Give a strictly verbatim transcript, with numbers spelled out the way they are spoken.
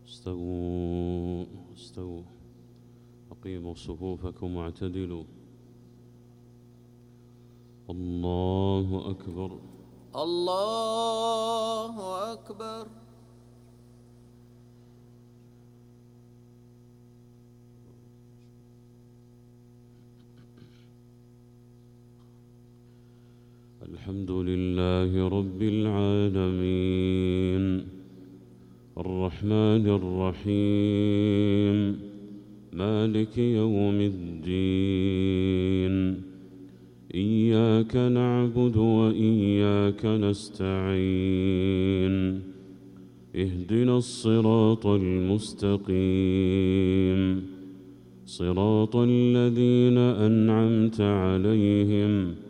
استووا استووا أقيموا صفوفكم واعتدلوا. الله أكبر الله أكبر. الحمد لله رب العالمين الرحمن الرحيم مالك يوم الدين إياك نعبد وإياك نستعين اهدنا الصراط المستقيم صراط الذين أنعمت عليهم